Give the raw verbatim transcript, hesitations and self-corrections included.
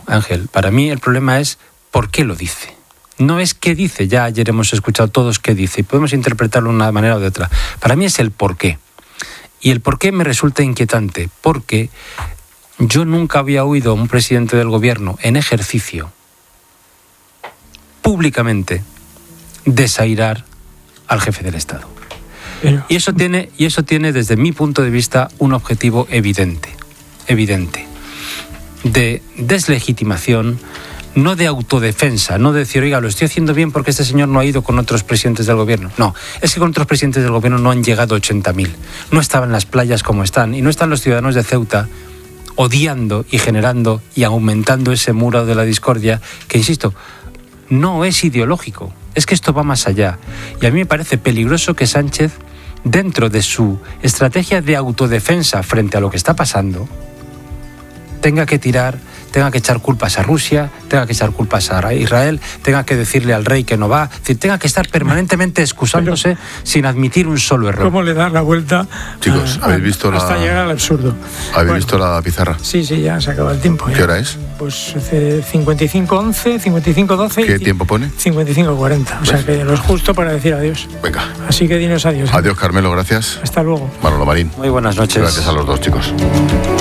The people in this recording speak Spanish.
Ángel, para mí el problema es por qué lo dice. No es qué dice, ya ayer hemos escuchado todos qué dice y podemos interpretarlo de una manera o de otra. Para mí es el por qué. Y el por qué me resulta inquietante, porque yo nunca había oído a un presidente del gobierno en ejercicio, públicamente, desairar al jefe del Estado. Pero... Y eso tiene, y eso tiene, desde mi punto de vista, un objetivo evidente, evidente, de deslegitimación, no de autodefensa, no de decir, oiga, lo estoy haciendo bien porque este señor no ha ido con otros presidentes del gobierno. No, es que con otros presidentes del gobierno no han llegado ochenta mil. No estaban las playas como están y no están los ciudadanos de Ceuta odiando y generando y aumentando ese muro de la discordia que, insisto, no es ideológico. Es que esto va más allá. Y a mí me parece peligroso que Sánchez, dentro de su estrategia de autodefensa frente a lo que está pasando, tenga que tirar, tenga que echar culpas a Rusia, tenga que echar culpas a Israel, tenga que decirle al rey que no va, es decir, tenga que estar permanentemente excusándose Pero, sin admitir un solo error. ¿Cómo le da la vuelta? Chicos, a, ¿habéis visto hasta la... llegar al absurdo? ¿Habéis bueno, visto la pizarra? Sí, sí, ya se acaba el tiempo. ¿Qué ya. hora es? Pues cincuenta y cinco once, cincuenta y cinco doce. ¿Qué tiempo pone? cincuenta y cinco cuarenta. O sea que lo es justo para decir adiós. Venga. Así que dinos adiós. Adiós, Carmelo, gracias. Hasta luego. Manolo Marín. Muy buenas noches. Gracias a los dos, chicos.